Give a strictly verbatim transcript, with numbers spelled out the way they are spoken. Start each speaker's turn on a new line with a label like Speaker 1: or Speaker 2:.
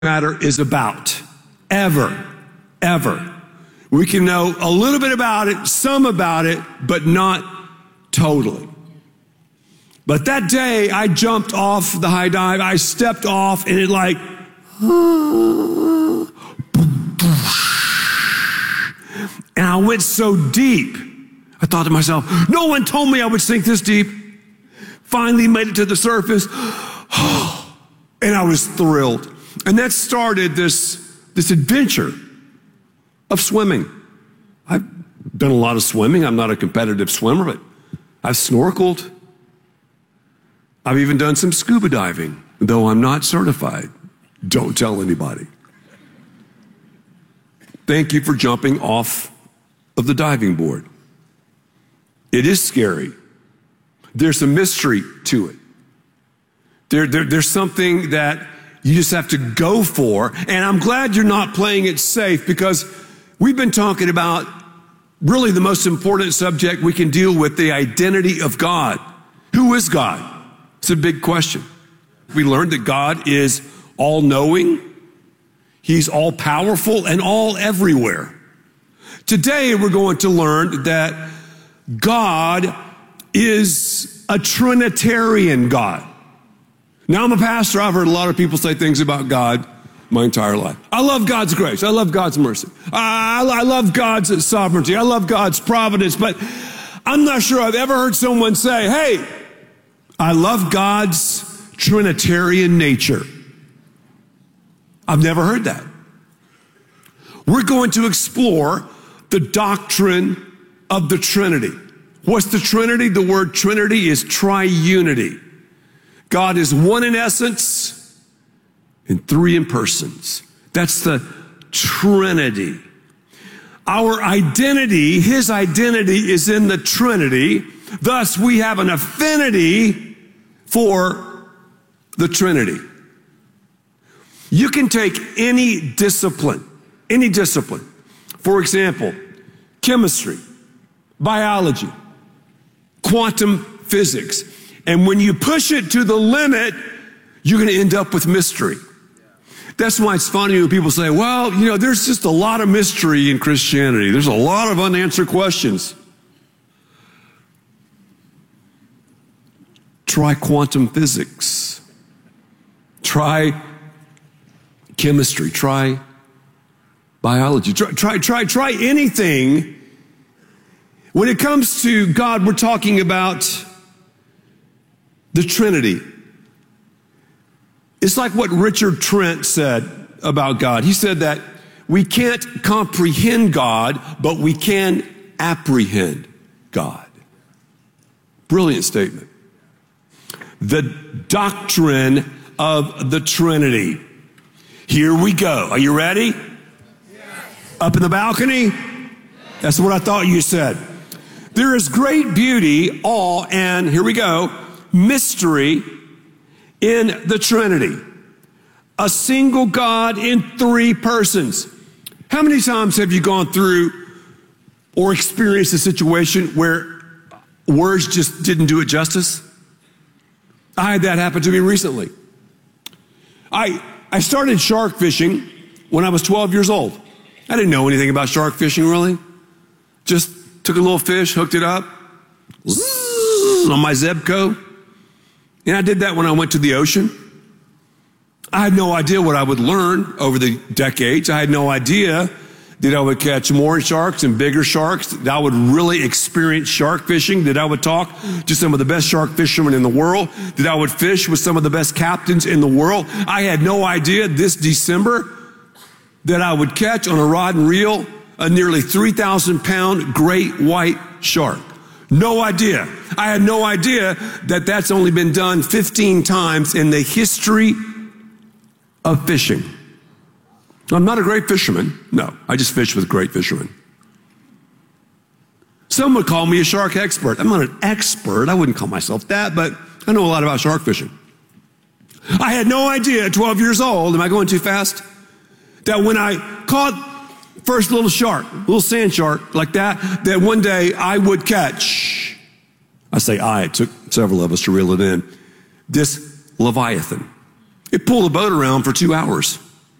Speaker 1: matter is about, ever, ever. We can know a little bit about it, some about it, but not totally. But that day, I jumped off the high dive. I stepped off, and it like, and I went so deep. I thought to myself, no one told me I would sink this deep. Finally made it to the surface, and I was thrilled. And that started this, this adventure of swimming. I've done a lot of swimming. I'm not a competitive swimmer, but I've snorkeled. I've even done some scuba diving, though I'm not certified. Don't tell anybody. Thank you for jumping off of the diving board. It is scary. There's a mystery to it. There, there, there's something that you just have to go for. And I'm glad you're not playing it safe, because we've been talking about really the most important subject we can deal with, the identity of God. Who is God? It's a big question. We learned that God is all-knowing. He's all-powerful and all everywhere. Today, we're going to learn that God is a Trinitarian God. Now, I'm a pastor. I've heard a lot of people say things about God my entire life. I love God's grace. I love God's mercy. I, I love God's sovereignty. I love God's providence. But I'm not sure I've ever heard someone say, hey, I love God's Trinitarian nature. I've never heard that. We're going to explore the doctrine of the Trinity. What's the Trinity? The word Trinity is triunity. God is one in essence and three in persons. That's the Trinity. Our identity, his identity, is in the Trinity. Thus, we have an affinity for the Trinity. You can take any discipline, any discipline. For example, chemistry, biology, quantum physics. And when you push it to the limit, you're going to end up with mystery. That's why it's funny when people say, well, you know, there's just a lot of mystery in Christianity. There's a lot of unanswered questions. Try quantum physics. Try chemistry. Try biology. Try, try, try, try anything. When it comes to God, we're talking about the Trinity. It's like what Richard Trent said about God. He said that we can't comprehend God, but we can apprehend God. Brilliant statement. The doctrine of the Trinity. Here we go. Are you ready? Yes. Up in the balcony? Yes. That's what I thought you said. There is great beauty, awe, and here we go, mystery in the Trinity. A single God in three persons. How many times have you gone through or experienced a situation where words just didn't do it justice? I had that happen to me recently. I, I started shark fishing when I was twelve years old. I didn't know anything about shark fishing, really. Just took a little fish, hooked it up on my Zebco. And I did that when I went to the ocean. I had no idea what I would learn over the decades. I had no idea that I would catch more sharks and bigger sharks, that I would really experience shark fishing, that I would talk to some of the best shark fishermen in the world, that I would fish with some of the best captains in the world. I had no idea this December that I would catch on a rod and reel a nearly three thousand pound great white shark. No idea. I had no idea that that's only been done fifteen times in the history of fishing. I'm not a great fisherman. No, I just fish with great fishermen. Some would call me a shark expert. I'm not an expert. I wouldn't call myself that, but I know a lot about shark fishing. I had no idea at twelve years old, am I going too fast? That when I caught first little shark, little sand shark like that, that one day I would catch. I say I, it took several of us to reel it in. This Leviathan. It pulled the boat around for two hours.